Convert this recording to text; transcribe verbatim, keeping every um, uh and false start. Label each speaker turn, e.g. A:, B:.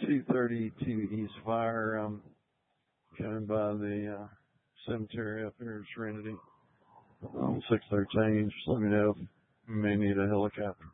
A: two thirty-two East Fire. I'm coming by the uh, cemetery up here in Trinity on six thirteen. Just let me know if you may need a helicopter.